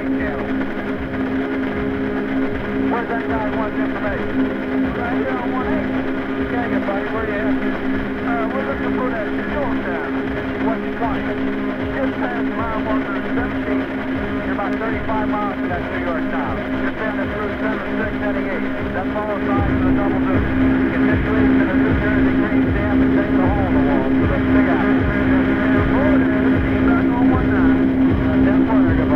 channel. Where's that guy wants information? Right here on 1-8. Okay, good buddy, where you at? We're looking for that fuel tab. What's your point? Just past mile marker 17. You're about 35 miles from that New York town. Just down it through 76 heading 8. That's all